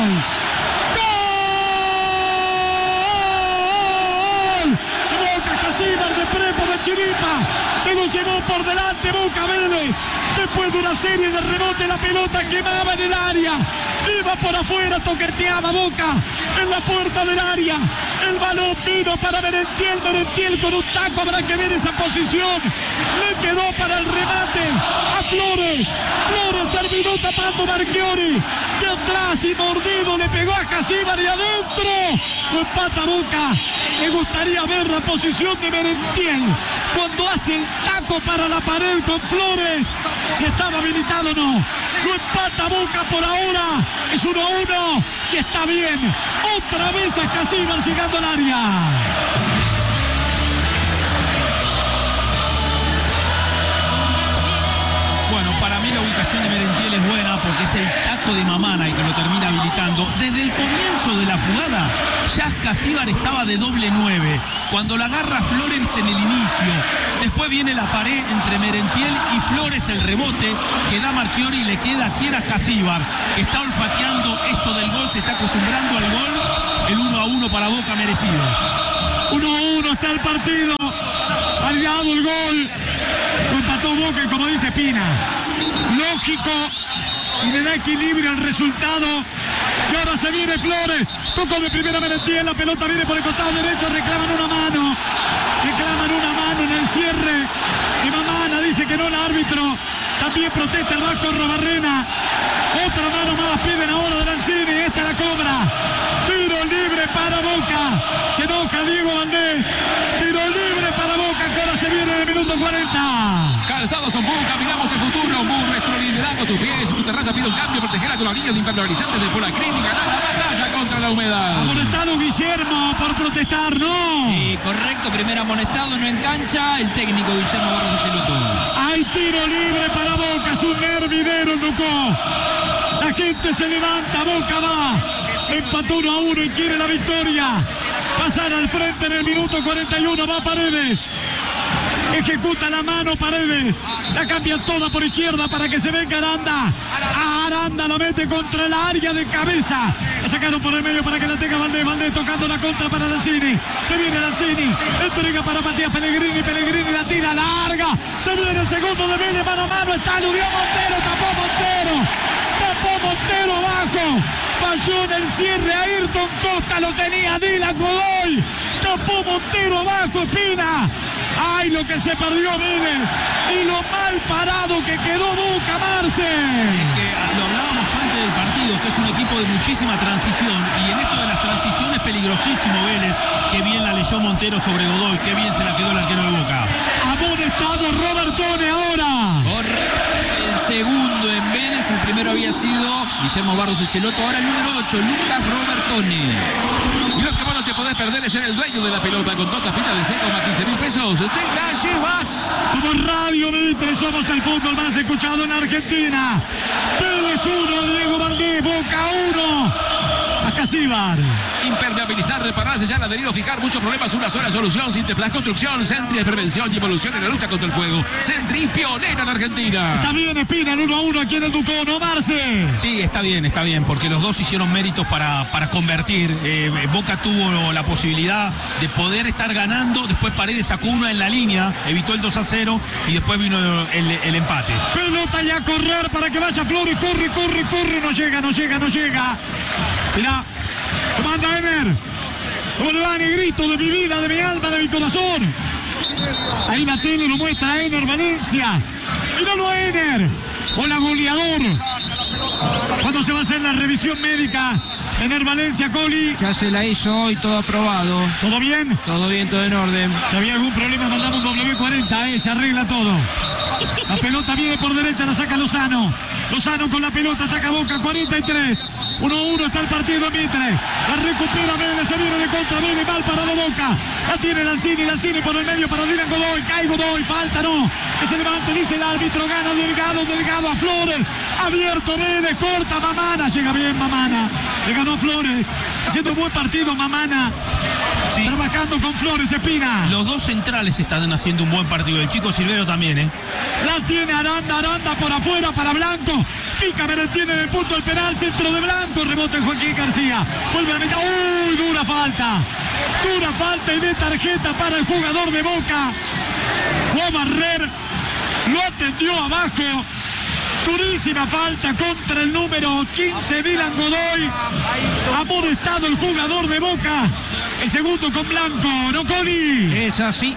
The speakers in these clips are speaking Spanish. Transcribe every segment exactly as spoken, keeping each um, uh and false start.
Chiripa, se lo llevó por delante Boca Vélez. Después de una serie de rebotes, la pelota quemaba en el área. Iba por afuera, toqueteaba Boca en la puerta del área. El balón vino para Merentiel. Merentiel con un taco, habrá que ver esa posición. Le quedó para el remate a Flores. Flores terminó tapando Marchiori. De atrás y mordido le pegó a Casíbar y adentro. Lo empata Boca. Me gustaría ver la posición de Merentiel cuando hace el taco para la pared con Flores. Si estaba habilitado o no. Lo empata Boca por ahora. Es uno a uno y está bien. Otra vez a Casíbar llegando al área. Bueno, para mí la ubicación de Merentiel es buena porque es el taco de Mamana el que lo termina habilitando. Desde el comienzo de la jugada, ya Casíbar estaba de doble nueve. Cuando la agarra Flores en el inicio, después viene la pared entre Merentiel y Flores, el rebote que da Marchiori y le queda a quien a Casíbar, que está olfateando esto del gol, se está acostumbrando al gol. El uno a uno para Boca merecido. uno a uno está el partido. Variado el gol. Lo empató Boca y como dice Pina, lógico, y le da equilibrio al resultado. Y ahora se viene Flores. Tocó de primera Merentiel, la pelota viene por el costado derecho, reclaman una mano. Reclaman una mano en el cierre. Y Mamana dice que no el árbitro. También protesta el Vasco Robarrena. Otra mano más piden ahora de Lanzini. Esta la cobra. Tiro libre para Boca. Se enoja Diego Valdés. Tiro libre para Boca, que ahora se viene en el minuto cuarenta. Calzados son Boca, miramos el futuro. Boca, nuestro liderazgo, tu pies, tu terraza pide un cambio, protegerla con la línea de impermeabilizantes de Polacrin y ganar la batalla contra la humedad. Amonestado Guillermo por protestar, ¿no? Sí, correcto, primer amonestado, no en cancha, el técnico Guillermo Barros Echeloto. Hay tiro libre para Boca, es un hervidero el Ducó. La gente se levanta, Boca va. Empató uno a uno y quiere la victoria. Pasar al frente en el minuto cuarenta y uno, va Paredes. Ejecuta la mano Paredes. La cambia toda por izquierda para que se venga Aranda. A Aranda la mete contra el área de cabeza. La sacaron por el medio para que la tenga Valdés. Valdés tocando la contra para Lanzini. Se viene Lanzini. Entrega para Matías Pellegrini. Pellegrini la tira larga. Se viene el segundo de Vélez. Mano a mano. Está aludió Montero. Tapó Montero. Tapó Montero abajo. Falló en el cierre. Ayrton Costa lo tenía Dylan Godoy. Tapó Montero abajo. Espina. ¡Ay, lo que se perdió Vélez! Y lo mal parado que quedó Boca, Marce. Es que lo hablábamos antes del partido, que es un equipo de muchísima transición. Y en esto de las transiciones, peligrosísimo Vélez. Qué bien la leyó Montero sobre Godoy. Qué bien se la quedó el arquero de Boca. Amonestado Robertone ahora. Por el segundo en Vélez, el primero había sido Guillermo Barros Echeloto. Ahora el número ocho, Lucas Robertone. Y lo que vos no te podés perder es ser el dueño de la pelota con dos tapitas de seis coma quince mil pesos. ¡Te la llevas! Como Radio Mitre somos el fútbol más escuchado en Argentina. Vélez uno, Diego Valdés, Boca uno. A Casíbar. Impermeabilizar, reparar, sellar, adherir o fijar. Muchos problemas, una sola solución. Sinteplas Construcción, Sentry de prevención y evolución en la lucha contra el fuego. Sentry, pionera en Argentina. Está bien, Espina, el uno a uno aquí en el Ducó, ¿no, Marce? Sí, está bien, está bien, porque los dos hicieron méritos para, para convertir. Eh, Boca tuvo la posibilidad de poder estar ganando. Después Paredes sacó una en la línea, evitó el dos a cero y después vino el, el empate. Pelota y a correr para que vaya Flores. Corre, corre, corre. No llega, no llega, no llega. Mirá. ¿Cómo anda Ener? ¿Cómo le va, negrito de mi vida, de mi alma, de mi corazón? Ahí la tele lo muestra Ener Valencia. Míralo a Ener. Hola, goleador. ¿Cuándo se va a hacer la revisión médica? Ener Valencia, Coli. Ya se la hizo hoy, todo aprobado. ¿Todo bien? Todo bien, todo en orden. Si había algún problema, mandamos un doble cuarenta, eh, se arregla todo. La pelota viene por derecha, la saca Lozano. Lozano con la pelota, ataca Boca, cuarenta y tres. uno a uno está el partido en Mitre. La recupera Vélez, se viene de contra Vélez, mal parado Boca. La tiene Lanzini, Lanzini por el medio para Dylan Godoy. Cae Godoy, falta, no. Que se levante, dice el árbitro, gana Delgado, Delgado a Flores. Abierto Vélez, corta Mamana. Llega bien Mamana. Le ganó Flores. Haciendo un buen partido Mamana. Sí. Trabajando con Flores, Espina. Los dos centrales están haciendo un buen partido. El chico Silvero también, ¿eh? La tiene Aranda, Aranda por afuera para Blanco. Pica Merentiel en el punto del penal, centro de Blanco. Rebote en Joaquín García. Vuelve a la mitad. ¡Uy! Dura falta. Dura falta y de tarjeta para el jugador de Boca. Fue a barrer. Lo atendió abajo. Durísima falta contra el número quince, Dylan Godoy. Amonestado el jugador de Boca. El segundo con Blanco, ¿no, Coli? Es así.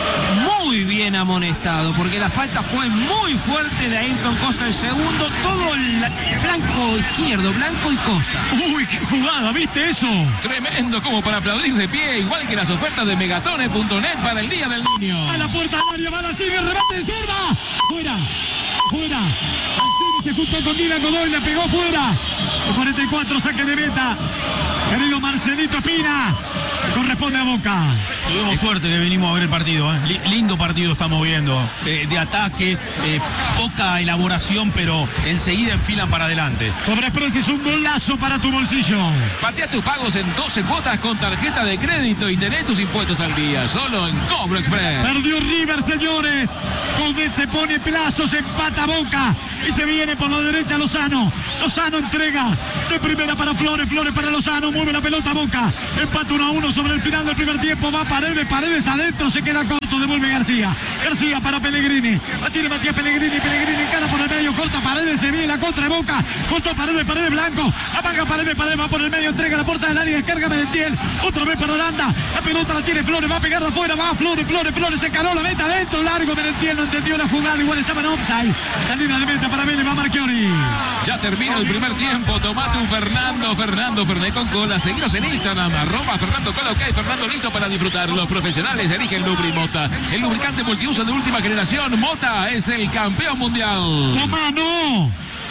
Muy bien amonestado, porque la falta fue muy fuerte de Ayrton Costa el segundo. Todo el flanco izquierdo, Blanco y Costa. Uy, qué jugada, ¿viste eso? Tremendo como para aplaudir de pie, igual que las ofertas de megatone punto net para el Día del Niño. A la puerta del área, va la sigue, rebate de zurda. Fuera, fuera. Alcini se juntó con Dylan Godoy, le pegó fuera. El cuarenta y cuatro, saque de meta. Querido Marcelito Espina, corresponde a Boca. Tuvimos suerte que venimos a ver el partido, ¿eh? Lindo partido estamos viendo, eh, de ataque, eh, poca elaboración, pero enseguida enfilan para adelante. Cobra Express es un golazo para tu bolsillo. Patea tus pagos en doce cuotas con tarjeta de crédito y tenés tus impuestos al día, solo en Cobro Express. Perdió River, señores. Coudet se pone plazos, empata Boca y se viene por la derecha Lozano. Lozano entrega de primera para Flores, Flores para Lozano, mueve la pelota Boca. Empata uno a uno sobre el final del primer tiempo. Va Paredes, Paredes adentro, se queda corto, devuelve García. García para Pellegrini. La tiene Matías Pellegrini, Pellegrini encara por el medio, corta Paredes, se viene la contra de Boca. Cortó Paredes, Paredes Blanco. Amaga Paredes, Paredes va por el medio, entrega la puerta del área, descarga Merentiel. Otra vez para Aranda. La pelota la tiene Flores, va a pegar de afuera, va Flores, Flores, Flores, se encaró la meta adentro, largo Merentiel, no entendió la jugada, igual estaba en offside. Salida de meta para Vélez, va Marchiori. Ya termina el primer tiempo, tomate un Fernando, Fernando Fernet con cola. Seguinos en Instagram, arroba Fernando Cola, ok, Fernando listo para disfrutar. Los profesionales eligen Lubri Mota. El lubricante multiuso de última generación, Mota es el campeón mundial. Toma, no.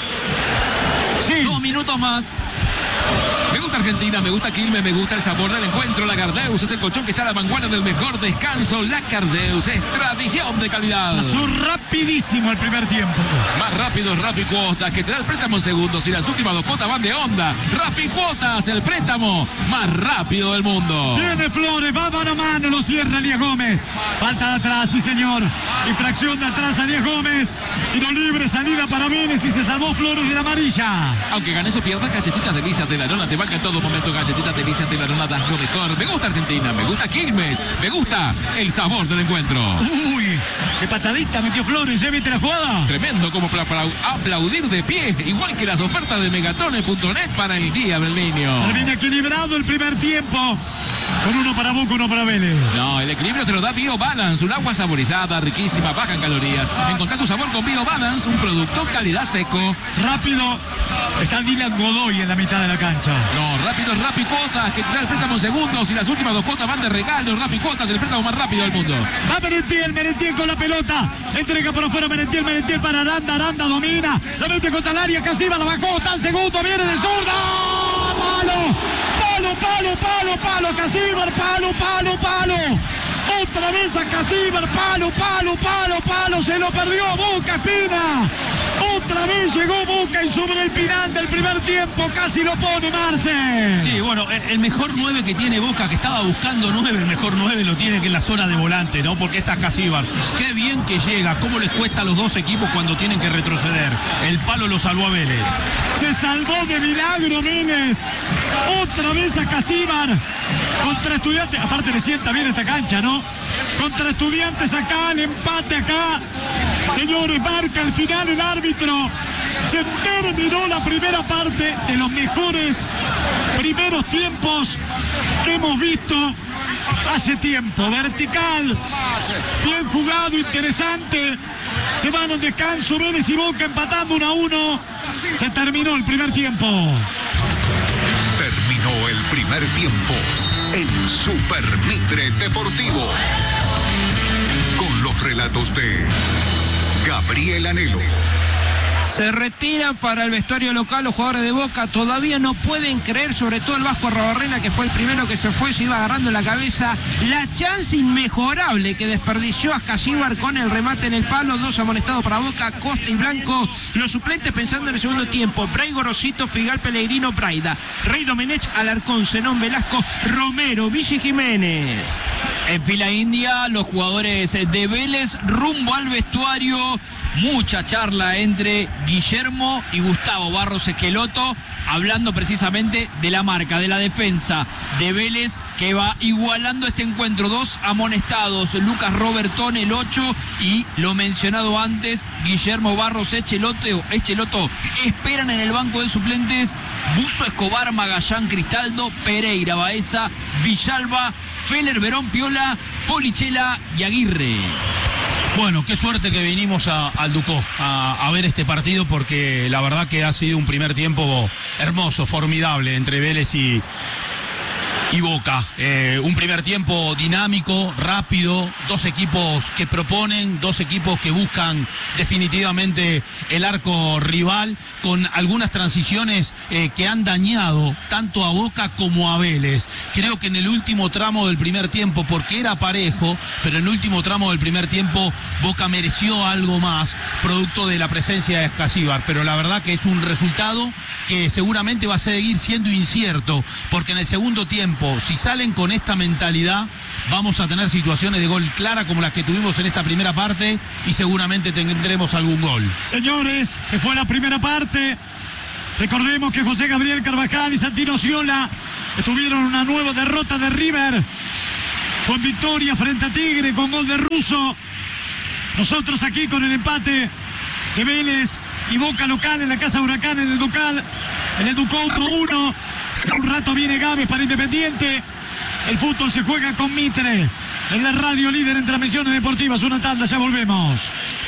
Sí. Dos minutos más. Me gusta Argentina, me gusta Quilmes, me gusta el sabor del encuentro. La Cardeus es el colchón que está a la vanguardia del mejor descanso. La Cardeus es tradición de calidad. Pasó rapidísimo el primer tiempo. Más rápido es Rappi Cuotas, que te da el préstamo en segundos y las últimas dos cuotas van de onda. Rappi Cuotas, el préstamo más rápido del mundo. Viene Flores, va mano a mano, lo cierra Elías Gómez. Falta de atrás, sí señor. Infracción de atrás, Elías Gómez. Tiro libre, salida para Vélez y se salvó Flores de la amarilla. Aunque ganes o pierdas, galletitas delicias de la Lona te banca en todo momento. Galletitas delicias de la Lona das lo mejor. Me gusta Argentina, me gusta Quilmes, me gusta el sabor del encuentro. Uy, qué patadita metió Flores, ¿ya viste la jugada? Tremendo como para aplau- aplaudir de pie, igual que las ofertas de megatone punto net para el Día del Niño. Termina equilibrado el primer tiempo. Con uno para Boca, uno para Vélez. No, el equilibrio te lo da Bio Balance, un agua saborizada, riquísima, baja en calorías. Encontrá tu sabor con Bio Balance, un producto calidad seco. Rápido, está Dylan Godoy en la mitad de la cancha. No, rápido es Rappi Cuotas, que te da el préstamo en segundos y las últimas dos cuotas van de regalo. Rappi Cuotas, el préstamo más rápido del mundo. Va Merentiel, Merentiel con la pelota. Entrega por afuera Merentiel, Merentiel para Aranda, Aranda domina. La mete contra el área, Casiva la bajó, está en segundo, viene del zurdo. ¡Palo! ¡Palo, palo, palo, palo! Casibar, palo, palo, palo. Otra vez a Casibar, palo, palo, palo, palo. Se lo perdió Boca, Espina. Otra vez llegó Boca y sobre el final del primer tiempo casi lo pone Marce. Sí, bueno, el, el mejor nueve que tiene Boca, que estaba buscando nueve, el mejor nueve lo tiene que en la zona de volante, ¿no? Porque es a Casíbar. Qué bien que llega, cómo les cuesta a los dos equipos cuando tienen que retroceder. El palo lo salvó a Vélez. Se salvó de milagro Vélez. Otra vez a Casíbar. Contra Estudiantes, aparte le sienta bien esta cancha, ¿no? Contra Estudiantes acá, el empate acá. Señores, marca al final el árbitro. Se terminó la primera parte de los mejores primeros tiempos que hemos visto hace tiempo. Vertical, bien jugado, interesante. Se van al descanso, Vélez y Boca empatando uno a uno. Se terminó el primer tiempo. Terminó el primer tiempo en Super Mitre Deportivo. Con los relatos de Gabriel Anhelo, Se retiran para el vestuario local los jugadores de Boca. Todavía no pueden creer, sobre todo el Vasco Arrobarrena, que fue el primero que se fue, se iba agarrando la cabeza. La chance inmejorable que desperdició Ascasíbar con el remate en el palo. Dos amonestados para Boca, Costa y Blanco. Los suplentes pensando en el segundo tiempo: Bray Gorosito, Figal Pellegrino, Braida, Rey Domenech, Alarcón, Zenón, Velasco, Romero, Vichy Jiménez. En fila india, los jugadores de Vélez rumbo al vestuario. Mucha charla entre Guillermo y Gustavo Barros Esqueloto, hablando precisamente de la marca, de la defensa de Vélez, que va igualando este encuentro. Dos amonestados, Lucas Robertón, el ocho, y lo mencionado antes, Guillermo Barros Esqueloto, Esqueloto. Esperan en el banco de suplentes Buzo, Escobar, Magallán, Cristaldo, Pereira, Baeza, Villalba, Feller, Verón, Piola, Polichela y Aguirre. Bueno, qué suerte que vinimos a, al Ducó a, a ver este partido, porque la verdad que ha sido un primer tiempo hermoso, formidable entre Vélez y, y Boca. Eh, un primer tiempo dinámico, rápido, dos equipos que proponen, dos equipos que buscan definitivamente el arco rival, con algunas transiciones eh, que han dañado tanto a Boca como a Vélez. Creo que en el último tramo del primer tiempo, porque era parejo, pero en el último tramo del primer tiempo Boca mereció algo más, producto de la presencia de Ascasíbar, pero la verdad que es un resultado que seguramente va a seguir siendo incierto, porque en el segundo tiempo, si salen con esta mentalidad, vamos a tener situaciones de gol clara como las que tuvimos en esta primera parte, y seguramente tendremos algún gol. Señores, se fue la primera parte. Recordemos que José Gabriel Carvajal y Santino Sciola estuvieron en una nueva derrota de River. Fue en victoria frente a Tigre con gol de Russo. Nosotros aquí con el empate de Vélez y Boca local en la Casa Huracán, en el Ducal, en el Ducó uno uno. Un rato viene Gámez para Independiente. El fútbol se juega con Mitre. En la radio líder en transmisiones deportivas. Una tanda, ya volvemos.